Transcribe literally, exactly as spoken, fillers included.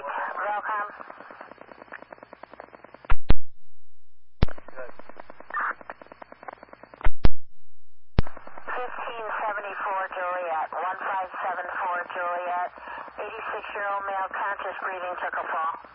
eight, Velcom. Good. fifteen seventy-four Juliet, one five seven four Juliet, eighty-six-year-old male conscious breathing took a fall.